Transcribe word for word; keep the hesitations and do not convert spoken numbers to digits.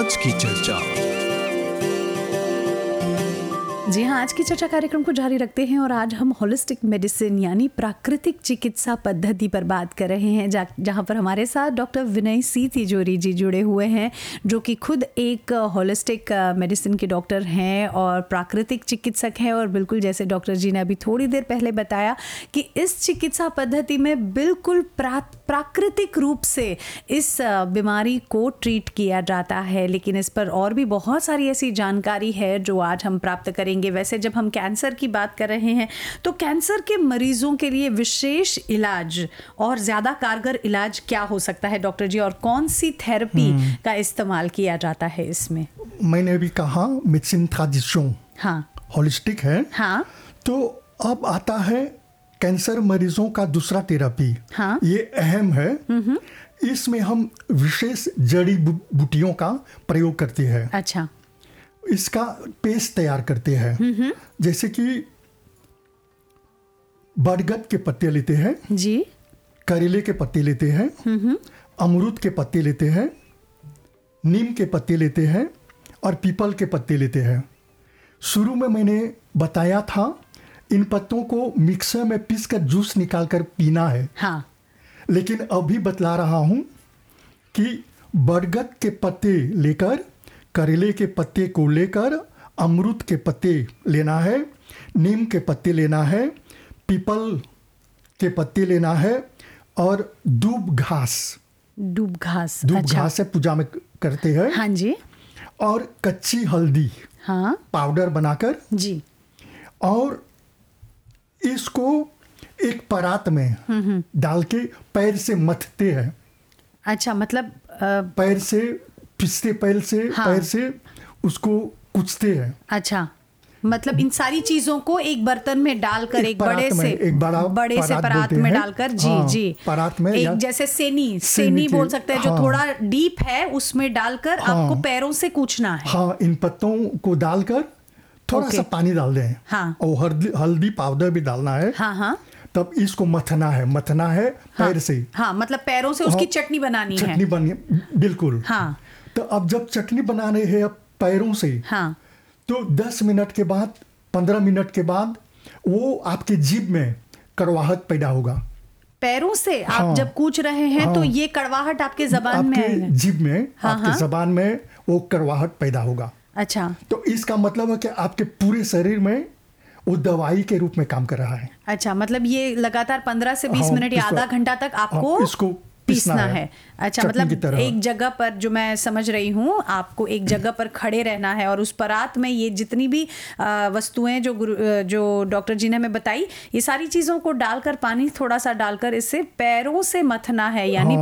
आज की चर्चा। जी हाँ, आज की चर्चा कार्यक्रम को जारी रखते हैं और आज हम होलिस्टिक मेडिसिन यानी प्राकृतिक चिकित्सा पद्धति पर बात कर रहे हैं, जा, जहाँ पर हमारे साथ डॉक्टर विनय सी तिजोरी जी जुड़े हुए हैं, जो कि खुद एक होलिस्टिक मेडिसिन के डॉक्टर हैं और प्राकृतिक चिकित्सक हैं। और बिल्कुल जैसे डॉक्टर जी ने अभी थोड़ी देर पहले बताया कि इस चिकित्सा पद्धति में बिल्कुल प्रा, प्राकृतिक रूप से इस बीमारी को ट्रीट किया जाता है। लेकिन इस पर और भी बहुत सारी ऐसी जानकारी है जो आज हम प्राप्त करेंगे। वैसे जब हम कैंसर की बात कर रहे हैं तो कैंसर के मरीजों के लिए विशेष इलाज और ज्यादा कारगर इलाज क्या हो सकता है डॉक्टर जी, और कौन सी थेरेपी का इस्तेमाल किया जाता है इसमें? मैंने भी कहा मेडिसिन ट्रेडिशन हाँ होलिस्टिक है। हाँ तो अब आता है कैंसर मरीजों का दूसरा थेरेपी। हाँ ये अहम है। इसमें हम विशेष जड़ी बूटियों का प्रयोग करते हैं। अच्छा, इसका पेस्ट तैयार करते हैं। जैसे कि बरगद के पत्ते लेते हैं जी, करेले के पत्ते लेते हैं, अमरूद के पत्ते लेते हैं, नीम के पत्ते लेते हैं और पीपल के पत्ते लेते हैं। शुरू में मैंने बताया था इन पत्तों को मिक्सर में पीसकर जूस निकालकर पीना है। हाँ, लेकिन अभी बतला रहा हूं कि बरगद के पत्ते लेकर, करेले के पत्ते को लेकर, अमरूद के पत्ते लेना है, नीम के पत्ते लेना है, पीपल के पत्ते लेना है और दूब घास दूब घास दूब अच्छा। घास से पूजा में करते हैं। हाँ जी, और कच्ची हल्दी हाँ पाउडर बनाकर जी, और इसको एक परात में डाल के पैर से मथते हैं। अच्छा, मतलब आ, पैर से पिसते पैर से हाँ। पैर से उसको कुचते हैं। अच्छा, मतलब इन सारी चीजों को एक बर्तन में डालकर एक, एक बड़े परात से में, एक बड़ा बड़े से परात परात बोलते में हैं। डालकर जी हाँ, जी परात में एक या- जैसे सेनी सेनी सेनी के- बोल सकते हैं, जो हाँ। थोड़ा डीप है, उसमें डालकर हाँ। आपको पैरों से कूचना है। हाँ, इन पत्तों को डालकर थोड़ा ओके। सा पानी डाल दें। हाँ। और हल्दी हल्दी पाउडर भी डालना है। हाँ हाँ तब इसको मथना है मथना है हाँ, पैर से। हाँ, मतलब पैरों से उसकी हाँ, चटनी बनानी है। चटनी बनी बिल्कुल। हाँ तो अब जब चटनी बना रहे हैं अब पैरों से, हाँ तो दस मिनट के बाद, पंद्रह मिनट के बाद वो आपके जीभ में कड़वाहट पैदा होगा। पैरों से आप हाँ। जब कूच रहे हैं तो हाँ। ये कड़वाहट आपके जबान में आपके आएगा। जीभ में, हाँ, आपके हाँ। जबान में वो कड़वाहट पैदा होगा। अच्छा तो इसका मतलब है कि आपके पूरे शरीर में वो दवाई के रूप में काम कर रहा है। अच्छा, मतलब ये लगातार पंद्रह से बीस हाँ, मिनट या इसको- आधा घंटा तक आपको हाँ, इसको पीसना पीसना है, है। अच्छा, चटनी मतलब की तरह। एक जगह पर, जो मैं समझ रही हूँ, आपको एक जगह पर खड़े रहना है और उस परात में ये जितनी भी आ, वस्तुएं जो गुरु जो डॉक्टर जी ने हमें बताई, ये सारी चीज़ों को डालकर, पानी थोड़ा सा डालकर, इससे पैरों से मथना है, यानी